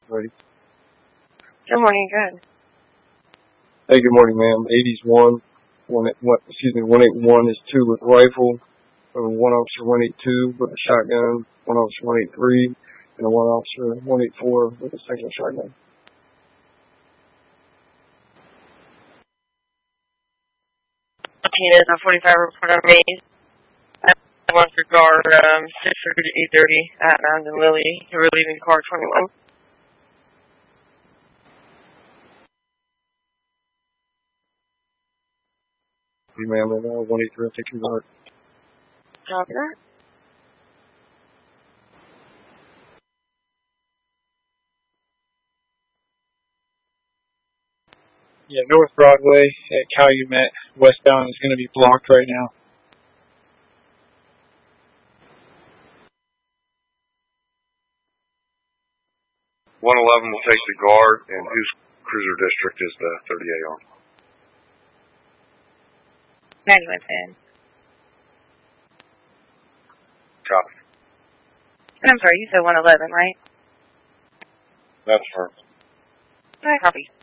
Ready? Good morning, good. Hey, good morning, ma'am. 80's 181 is 2 with rifle, 1 officer 182 with a shotgun, 1 officer 183, and 1 officer 184 with a single shotgun. Martinez, a 45 report on me. I want for guard 6:30 to 8:30 at Mounds and Lily. You were leaving car 21. Hey, ma'am, 183, I'll take your guard. Copy that. Yeah, North Broadway at Calumet westbound is going to be blocked right now. .111 will take the guard, and whose cruiser district is the 38 on? 9110. Copy. And I'm sorry, you said 111, right? That's her. Copy.